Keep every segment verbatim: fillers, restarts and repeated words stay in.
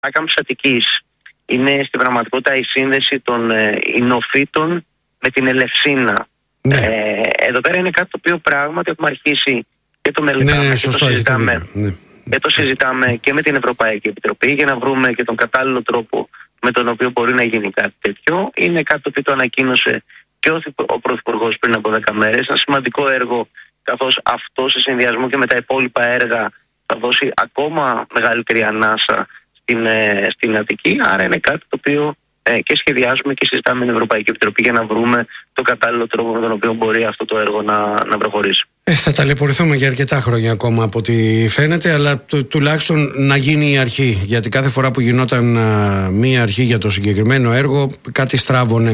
Άκαμψης Αττικής είναι στην πραγματικότητα η σύνδεση των ε, ινοφύτων με την Ελευσίνα. Ναι. Ε, εδώ πέρα είναι κάτι το οποίο πράγματι έχουμε αρχίσει και το μελετάμε, ναι, ναι, και, το συζητάμε, ναι. και το συζητάμε και με την Ευρωπαϊκή Επιτροπή για να βρούμε και τον κατάλληλο τρόπο με τον οποίο μπορεί να γίνει κάτι τέτοιο. Είναι κάτι το οποίο το ανακοίνωσε και ο, ο Πρωθυπουργός πριν από δέκα μέρες. Ένα σημαντικό έργο, καθώς αυτό σε συνδυασμό και με τα υπόλοιπα έργα θα δώσει ακόμα μεγαλύτερη ανάσα στην, ε, στην Αττική. Άρα είναι κάτι το οποίο ε, και σχεδιάζουμε και συζητάμε με την Ευρωπαϊκή Επιτροπή για να βρούμε το κατάλληλο τρόπο με τον οποίο μπορεί αυτό το έργο να, να προχωρήσει. Ε, θα ταλαιπωρηθούμε για αρκετά χρόνια ακόμα από ό,τι φαίνεται, αλλά του, τουλάχιστον να γίνει η αρχή. Γιατί κάθε φορά που γινόταν α, μία αρχή για το συγκεκριμένο έργο, κάτι στράβωνε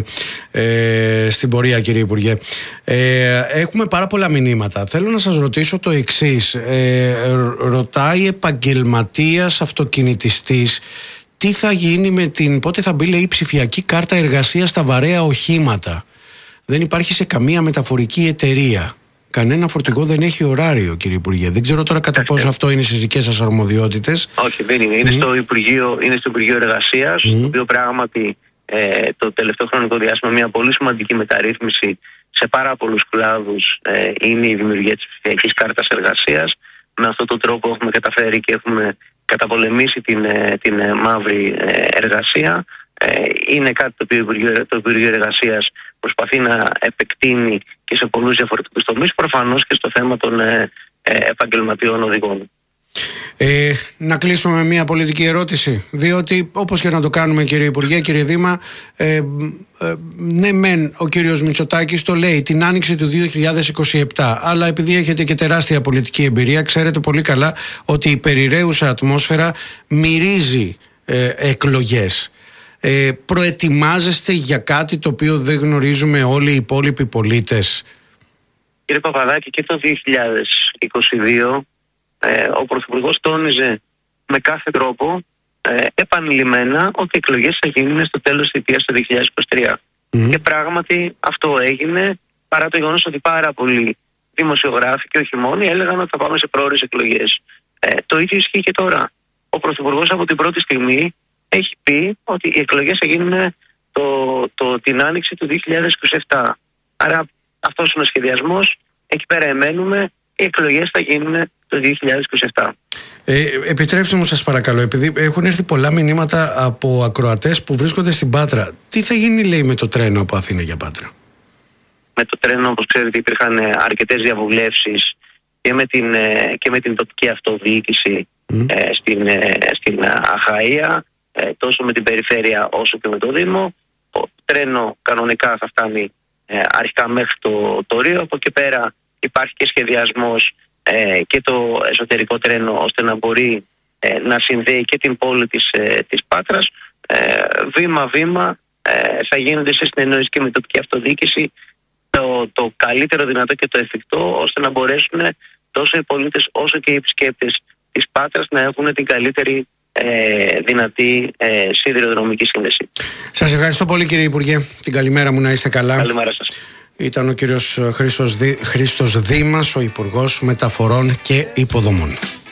ε, στην πορεία, κύριε Υπουργέ. Ε, έχουμε πάρα πολλά μηνύματα. Θέλω να σας ρωτήσω το εξής. Ε, ρωτάει επαγγελματίας αυτοκινητιστής τι θα γίνει με την, πότε θα μπει, λέει, η ψηφιακή κάρτα εργασίας στα βαρέα οχήματα. Δεν υπάρχει σε καμία μεταφορική εταιρεία. Κανένα φορτηγό δεν έχει ωράριο, κύριε Υπουργέ. Δεν ξέρω τώρα κατά πόσο αυτό είναι στις δικές σας αρμοδιότητες. Όχι, δεν είναι. Είναι, mm. στο, Υπουργείο, είναι στο Υπουργείο Εργασίας, mm. το οποίο πράγματι ε, το τελευταίο χρονικό διάστημα μια πολύ σημαντική μεταρρύθμιση σε πάρα πολλούς κλάδους ε, είναι η δημιουργία της ψηφιακής κάρτας εργασίας. Με αυτόν τον τρόπο έχουμε καταφέρει και έχουμε καταπολεμήσει την, ε, την ε, μαύρη ε, εργασία. Ε, είναι κάτι το οποίο το Υπουργείο Εργασίας προσπαθεί να επεκτείνει και σε πολλούς διαφορετικούς τομείς, προφανώς και στο θέμα των ε, ε, επαγγελματιών οδηγών. Ε, να κλείσουμε με μια πολιτική ερώτηση, διότι όπως και να το κάνουμε, κύριε Υπουργέ, κύριε Δήμα, ε, ε, ναι μεν ο κύριος Μητσοτάκης το λέει την άνοιξη του δύο χιλιάδες είκοσι επτά, αλλά επειδή έχετε και τεράστια πολιτική εμπειρία, ξέρετε πολύ καλά ότι η περιραίουσα ατμόσφαιρα μυρίζει ε, εκλογές. Ε, προετοιμάζεστε για κάτι το οποίο δεν γνωρίζουμε όλοι οι υπόλοιποι πολίτες? Κύριε Παπαδάκη, και το δύο χιλιάδες είκοσι δύο ε, ο Πρωθυπουργός τόνιζε με κάθε τρόπο ε, επανειλημμένα ότι οι εκλογές θα γίνουν στο τέλος της θητείας του δύο χιλιάδες είκοσι τρία. Mm-hmm. Και πράγματι αυτό έγινε, παρά το γεγονός ότι πάρα πολλοί δημοσιογράφοι και όχι μόνοι έλεγαν ότι θα πάμε σε πρόορες εκλογές. Ε, το ίδιο ισχύει και τώρα. Ο Πρωθυπουργός από την πρώτη στιγμή έχει πει ότι οι εκλογές θα γίνουν το, το, την άνοιξη του δύο χιλιάδες είκοσι επτά. Άρα αυτός είναι ο σχεδιασμός. Εκεί πέρα εμένουμε. Οι εκλογές θα γίνουν το δύο χιλιάδες είκοσι επτά. Ε, επιτρέψτε μου, σας παρακαλώ, επειδή έχουν έρθει πολλά μηνύματα από ακροατές που βρίσκονται στην Πάτρα. Τι θα γίνει, λέει, με το τρένο από Αθήνα για Πάτρα? Με το τρένο, όπως ξέρετε, υπήρχαν αρκετές διαβουλεύσεις και με την, και με την τοπική αυτοδιοίκηση mm. ε, στην, ε, στην Αχαΐα, ε, τόσο με την περιφέρεια όσο και με το Δήμο. Το τρένο κανονικά θα φτάνει ε, αρχικά μέχρι το, το Ρίο. Από εκεί πέρα υπάρχει και σχεδιασμός ε, και το εσωτερικό τρένο ώστε να μπορεί ε, να συνδέει και την πόλη της, ε, της Πάτρας. Ε, βήμα-βήμα ε, θα γίνονται σε συνεννόηση και με τοπική αυτοδιοίκηση το, το καλύτερο δυνατό και το εφικτό, ώστε να μπορέσουν τόσο οι πολίτες όσο και οι επισκέπτες της Πάτρας να έχουν την καλύτερη ε, δυνατή ε, σιδηροδρομική σύνδεση. Σας ευχαριστώ πολύ, κύριε Υπουργέ. Την καλημέρα μου, να είστε καλά. Καλημέρα σας. Ήταν ο κύριος Χρήστος, Δη... Χρήστος Δήμας, ο Υπουργός Μεταφορών και Υποδομών.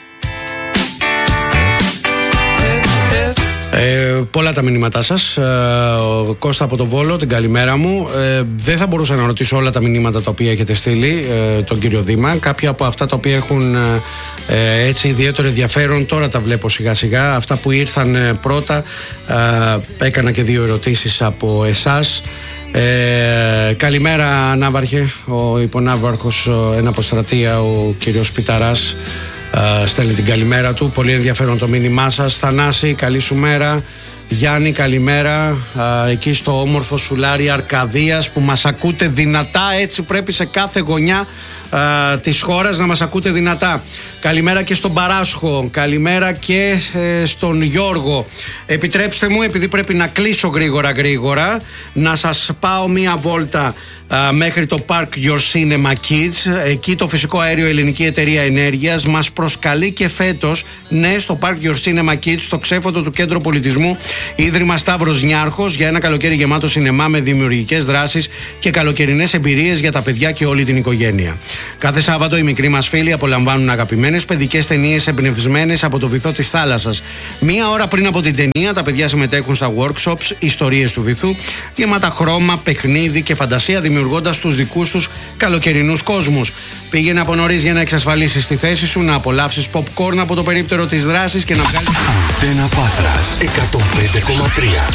Ε, πολλά τα μηνύματά σας. Ε, ο Κώστα από το Βόλο, την καλημέρα μου. Ε, δεν θα μπορούσα να ρωτήσω όλα τα μηνύματα τα οποία έχετε στείλει ε, τον κύριο Δήμα. Κάποια από αυτά τα οποία έχουν ε, έτσι ιδιαίτερο ενδιαφέρον, τώρα τα βλέπω σιγά σιγά. Αυτά που ήρθαν ε, πρώτα, ε, έκανα και δύο ερωτήσεις από εσάς. Ε, καλημέρα, Ναύαρχε. Ο υποναύαρχος εν αποστρατεία, ο κύριος Πιταράς, Uh, στέλνει την καλημέρα του. Πολύ ενδιαφέρον το μήνυμά σας. Θανάση, καλή σου μέρα. Γιάννη, καλημέρα. Uh, εκεί στο όμορφο σουλάρι Αρκαδίας που μας ακούτε δυνατά. Έτσι πρέπει σε κάθε γωνιά uh, της χώρας να μας ακούτε δυνατά. Καλημέρα και στον Παράσχο. Καλημέρα και ε, στον Γιώργο. Επιτρέψτε μου, επειδή πρέπει να κλείσω γρήγορα γρήγορα, να σας πάω μία βόλτα Uh, μέχρι το Park Your Cinema Kids. Εκεί το φυσικό αέριο Ελληνική Εταιρεία Ενέργειας μας προσκαλεί και φέτος, ναι, στο Park Your Cinema Kids, στο ξέφωτο του Κέντρο Πολιτισμού, Ίδρυμα Σταύρος Νιάρχος για ένα καλοκαίρι γεμάτο σινεμά με δημιουργικές δράσεις και καλοκαιρινές εμπειρίες για τα παιδιά και όλη την οικογένεια. Κάθε Σάββατο οι μικροί μας φίλοι απολαμβάνουν αγαπημένες παιδικές ταινίες εμπνευσμένες από το βυθό της θάλασσας. Μία ώρα πριν από την ταινία, τα παιδιά συμμετέχουν στα workshops ιστορίες του βυθού, γεμάτα χρώμα, παιχνίδι και φαντασία, δημιουργώντας τους δικούς τους καλοκαιρινούς κόσμους. Πήγαινε από νωρίς για να εξασφαλίσεις τη θέση σου, να απολαύσεις popcorn από το περίπτερο της δράσης και να βγάλεις. Αντένα Πάτρας εκατόν πέντε κόμμα τρία.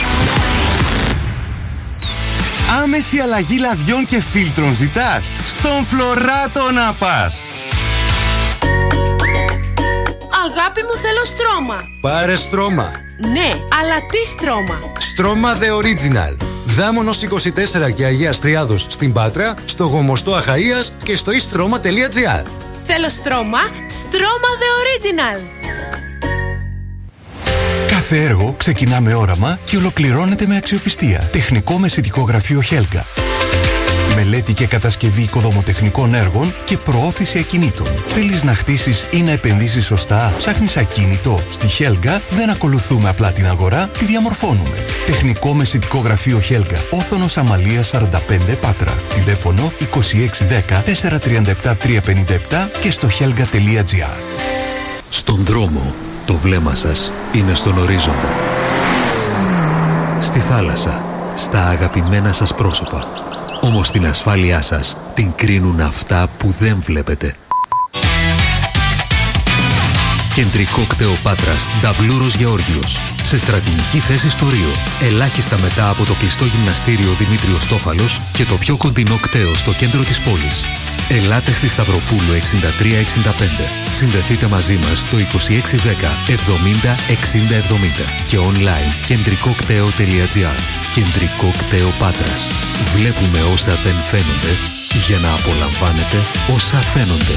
Άμεση αλλαγή λαδιών και φίλτρων ζητάς? Στον Φλωράτο να πας. Αγάπη μου, θέλω στρώμα. Πάρε στρώμα. Ναι, αλλά τι στρώμα? Στρώμα The Original. Δάμονος είκοσι τέσσερα και Αγίας Τριάδος στην Πάτρα, στο Γομοστό Αχαΐας και στο istρoma τελεία gr. Θέλω στρώμα, στρώμα The Original. Κάθε έργο ξεκινά με όραμα και ολοκληρώνεται με αξιοπιστία. Τεχνικό μεσητικό γραφείο Χέλγα. Μελέτη και κατασκευή οικοδομοτεχνικών έργων και προώθηση ακινήτων. Θέλεις να χτίσεις ή να επενδύσεις σωστά? Ψάχνεις ακίνητο? Στη Χέλγα δεν ακολουθούμε απλά την αγορά, τη διαμορφώνουμε. Τεχνικό μεσητικό γραφείο Χέλγα. Όθωνος Αμαλίας σαράντα πέντε Πάτρα. Τηλέφωνο είκοσι έξι δέκα τετρακόσια τριάντα επτά τριακόσια πενήντα επτά και στο χέλγα τελεία gr. Στον δρόμο, το βλέμμα σας είναι στον ορίζοντα. Στη θάλασσα, στα αγαπημένα σας πρόσωπα. Όμως την ασφάλειά σας την κρίνουν αυτά που δεν βλέπετε. Κεντρικό κτέο Πάτρας, Νταβλούρος Γεώργιος. Σε στρατηγική θέση στο Ρίο. Ελάχιστα μετά από το κλειστό γυμναστήριο Δημήτριος Τόφαλος και το πιο κοντινό κτέο στο κέντρο της πόλης. Ελάτε στη Σταυροπούλου εξήντα τρία εξήντα πέντε. Συνδεθείτε μαζί μας στο είκοσι έξι δέκα εβδομήντα εξήντα εβδομήντα και online κεντρικό κτέο τελεία gr. Κεντρικό κτέο Πάτρας. Βλέπουμε όσα δεν φαίνονται για να απολαμβάνετε όσα φαίνονται.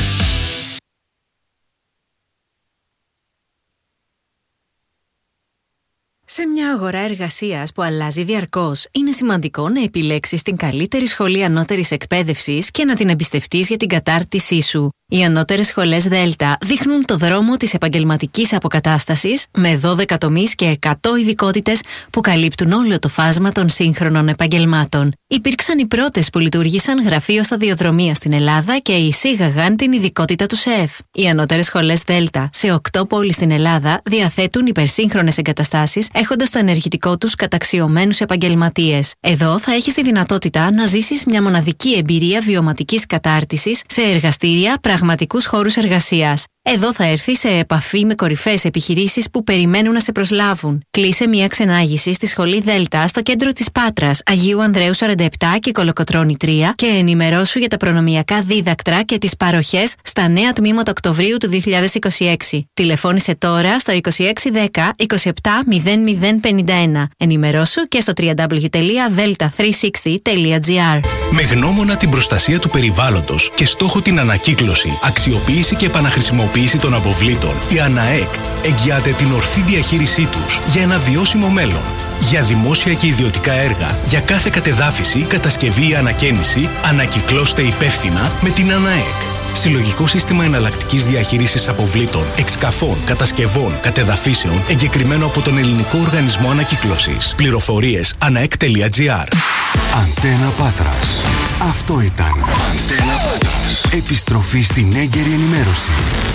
Σε μια αγορά εργασίας που αλλάζει διαρκώς, είναι σημαντικό να επιλέξεις την καλύτερη σχολή ανώτερης εκπαίδευσης και να την εμπιστευτείς για την κατάρτισή σου. Οι ανώτερες σχολές Δέλτα δείχνουν το δρόμο της επαγγελματικής αποκατάστασης με δώδεκα τομείς και εκατό ειδικότητες που καλύπτουν όλο το φάσμα των σύγχρονων επαγγελμάτων. Υπήρξαν οι πρώτες που λειτουργήσαν γραφείο σταδιοδρομία στην Ελλάδα και εισήγαγαν την ειδικότητα του ΣΕΕΦ. Οι ανώτερες σχολές Δέλτα σε οκτώ πόλεις στην Ελλάδα διαθέτουν υπερσύγχρονες εγκαταστάσεις, έχοντας το ενεργητικό τους καταξιωμένους επαγγελματίες. Εδώ θα έχεις τη δυνατότητα να ζήσεις μια μοναδική εμπειρία βιωματικής κατάρτισης σε εργαστήρια, πραγματικούς χώρους εργασίας. Εδώ θα έρθεις σε επαφή με κορυφαίες επιχειρήσεις που περιμένουν να σε προσλάβουν. Κλείσε μια ξενάγηση στη Σχολή Δέλτα στο κέντρο της Πάτρας, Αγίου Ανδρέου σαράντα επτά και Κολοκοτρώνη τρία και ενημερώσου για τα προνομιακά δίδακτρα και τις παροχές στα νέα τμήματα Οκτωβρίου του δύο χιλιάδες είκοσι έξι. Τηλεφώνησε τώρα στο είκοσι έξι δέκα είκοσι επτά μηδέν μηδέν πενήντα ένα. Ενημερώσου και στο double-u double-u double-u τελεία delta τριακόσια εξήντα τελεία gr. Με γνώμονα την προστασία του περιβάλλοντος και στόχο την ανακύκλωση, αξιοποίηση και επαναχρησιμοποίηση των αποβλήτων, η ΑΝΑΕΚ εγγυάται την ορθή διαχείρισή τους για ένα βιώσιμο μέλλον. Για δημόσια και ιδιωτικά έργα, για κάθε κατεδάφιση, κατασκευή ή ανακαίνιση, ανακυκλώστε υπεύθυνα με την ΑΝΑΕΚ. Συλλογικό σύστημα εναλλακτικής διαχείρισης αποβλήτων, εξκαφών, κατασκευών, κατεδαφίσεων, εγκεκριμένο από τον Ελληνικό Οργανισμό Ανακύκλωσης. Πληροφορίες αναεκ τελεία gr. Αντένα Πάτρας. Αυτό ήταν. Αντένα Πάτρας. Επιστροφή στην έγκαιρη ενημέρωση.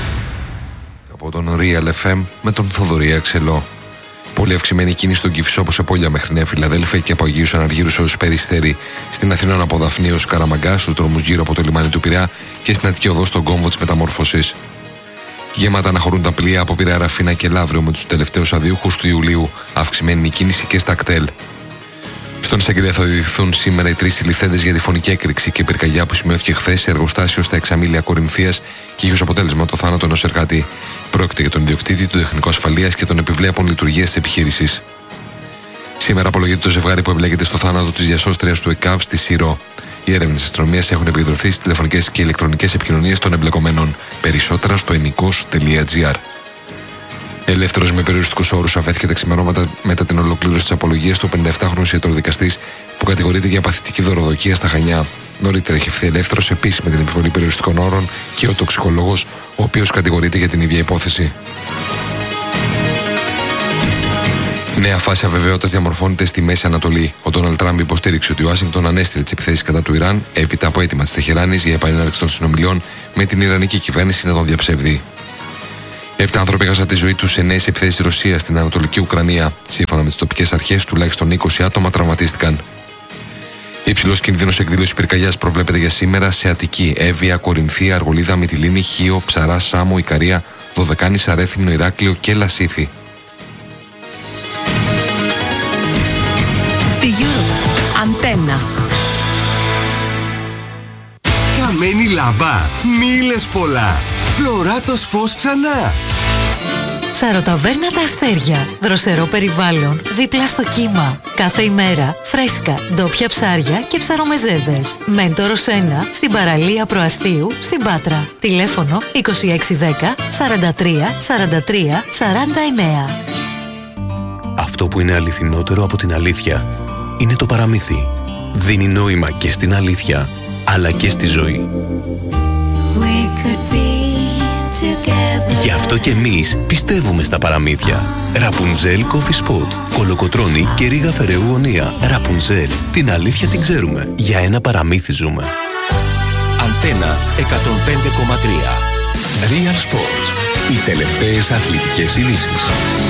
Από τον Real εφ εμ με τον Θοδωρή Αξελό. Πολύ αυξημένη κίνηση στον Κηφισό από Σεπόλια μέχρι Νέα Φιλαδέλφια και από Αγίους Αναργύρους έως Περιστέρι. Στην Αθήνα από Δαφνή έως Καραμαγκά, στους δρόμους γύρω από το λιμάνι του Πειραιά και στην Αττική Οδό στον κόμβο της Μεταμόρφωσης. Γεμάτα αναχωρούν τα πλοία από Πειραιά, Ραφίνα και Λαύριο με τους τελευταίους αδιούχους του Ιουλίου. Αυξημένη η κίνηση και στα κτέλ. Στον εισαγγελέα θα οδηγηθούν σήμερα οι τρεις συλληφθέντες για τη φωνική έκρηξη και πυρκαγιά που σημειώθηκε χθες σε εργοστάσιο στα Εξαμήλια Κορινθίας και είχε ως αποτέλεσμα το θάνατο ενός εργάτη. Πρόκειται για τον ιδιοκτήτη, του τεχνικού ασφαλείας και τον επιβλέπων λειτουργίας της επιχείρησης. Σήμερα απολογείται το ζευγάρι που εμπλέκεται στο θάνατο της διασώστριας του ΕΚΑΒ στη Σύρο. Οι έρευνες της αστυνομίας έχουν επικεντρωθεί στις τηλεφωνικές και ηλεκτρονικές επικοινωνίες των εμπλεκομένων. Περισσότερα στο ενικός τελεία gr. Ελεύθερος με περιοριστικούς όρους αφέθηκε τα ξημερώματα μετά την ολοκλήρωση της απολογίας του πενηνταεφτάχρονου ιατροδικαστής που κατηγορείται για παθητική δωροδοκία στα Χανιά. Νωρίτερα έχει ευθύ ελεύθερος επίσης με την επιβολή περιοριστικών όρων και ο τοξικολόγος, ο οποίος κατηγορείται για την ίδια υπόθεση. Νέα φάση αβεβαιότητας διαμορφώνεται στη Μέση Ανατολή. Ο Ντόναλντ Τραμπ υποστήριξε ότι η Ουάσιγκτον ανέστειλε τις επιθέσεις κατά του Ιράν έπειτα από αίτημα της Τεχεράνης για επανέναρξη των συνομιλιών με την Ιρανική κυβέρνηση να τον διαψεύδει. Επτά άνθρωποι έχασαν τη ζωή τους σε νέες επιθέσεις της Ρωσίας στην Ανατολική Ουκρανία. Σύμφωνα με τις τοπικές αρχές, τουλάχιστον είκοσι άτομα τραυματίστηκαν. Υψηλός κίνδυνος εκδήλωσης πυρκαγιάς προβλέπεται για σήμερα σε Αττική, Εύβοια, Κορινθία, Αργολίδα, Μυτιλήνη, Χίο, Ψαρά, Σάμο, Ικαρία, Δωδεκάνη, Σαρέθυμνο, Ηράκλειο και Λασίθι. Στη Europe, Αντένα. Καμένη λάμπα, μίλες πολλά. Φλωράτος φως ξανά. Σαρωταβέρνα τα Αστέρια. Δροσερό περιβάλλον, δίπλα στο κύμα. Κάθε ημέρα, φρέσκα, ντόπια ψάρια και ψαρομεζέδες. Μέντορος ένα, στην παραλία Προαστίου, στην Πάτρα. Τηλέφωνο είκοσι έξι δέκα σαράντα τρία σαράντα τρία σαράντα εννέα. Αυτό που είναι αληθινότερο από την αλήθεια είναι το παραμύθι. Δίνει νόημα και στην αλήθεια, αλλά και στη ζωή. Γι' αυτό και εμείς πιστεύουμε στα παραμύθια. Ραπουνζέλ Coffee Spot, Κολοκοτρώνη και Ρίγα Φεραίου Ωνία. Ραπουνζέλ, την αλήθεια την ξέρουμε. Για ένα παραμύθι ζούμε. Αντένα εκατόν πέντε κόμμα τρία. Real Sports. Οι τελευταίες αθλητικές ειδήσεις.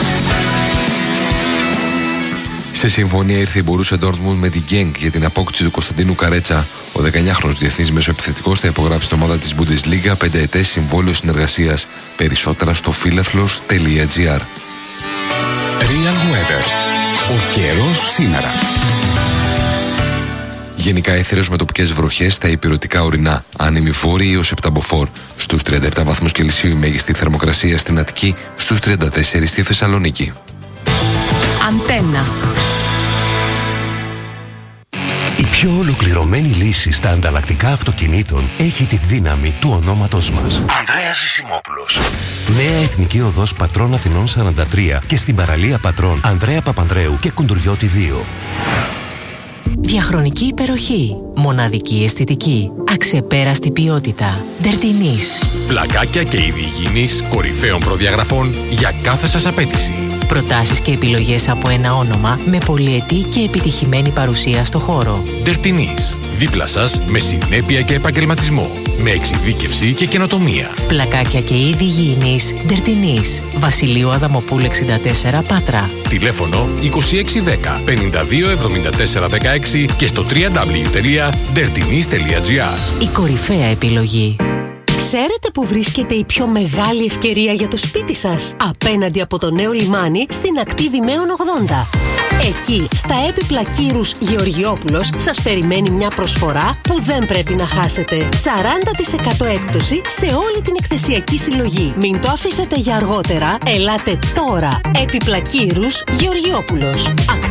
Σε συμφωνία ήρθε η Μπορούσια Ντόρτμουντ με την Γκένκ για την απόκτηση του Κωνσταντίνου Καρέτσα. Ο δεκαεννιάχρονος διεθνής μεσοεπιθετικός θα υπογράψει την ομάδα της Bundesliga πενταετές συμβόλαιο συνεργασίας. Περισσότερα στο φίλαθλος τελεία τζι άρ. Real Weather. Ο καιρός σήμερα. Γενικά έθερες με τοπικές βροχές στα υπηρετικά ορεινά. Άνεμοι βόρειοι έως επταμποφόρ. Στους τριάντα επτά βαθμούς Κελσίου η μέγιστη θερμοκρασία στην Αττική, στους τριάντα τέσσερα στη Θεσσαλονίκη. Αντένα. Η πιο ολοκληρωμένη λύση στα ανταλλακτικά αυτοκινήτων έχει τη δύναμη του ονόματός μας. Ανδρέας Ζησιμόπουλος. Νέα Εθνική Οδός Πατρών Αθηνών σαράντα τρία και στην παραλία Πατρών Ανδρέα Παπανδρέου και Κουντουριώτη δύο. Διαχρονική υπεροχή, μοναδική αισθητική, αξεπέραστη ποιότητα. Ντερτινής. Πλακάκια και είδη υγιεινής κορυφαίων προδιαγραφών για κάθε σας απέτηση. Προτάσεις και επιλογές από ένα όνομα με πολυετή και επιτυχημένη παρουσία στο χώρο. Ντερτινής. Δίπλα σας με συνέπεια και επαγγελματισμό. Με εξειδίκευση και καινοτομία. Πλακάκια και είδη υγιεινής. Ντερτινής. Βασιλείου Αδαμοπούλου εξήντα τέσσερα Πάτρα. Τηλέφωνο είκοσι έξι δέκα πενήντα δύο εβδομήντα τέσσερα δεκαέξι και στο double-u double-u double-u τελεία ντερτινής τελεία τζι άρ. Η κορυφαία επιλογή. Ξέρετε που βρίσκεται η πιο μεγάλη ευκαιρία για το σπίτι σας? Απέναντι από το νέο λιμάνι στην ακτή Δημαίων ογδόντα. Εκεί, στα έπιπλα Κύρους Γεωργιόπουλος, σας περιμένει μια προσφορά που δεν πρέπει να χάσετε. σαράντα τοις εκατό έκπτωση σε όλη την εκθεσιακή συλλογή. Μην το αφήσετε για αργότερα, ελάτε τώρα. Έπιπλα Κύρους Γεωργιόπουλος.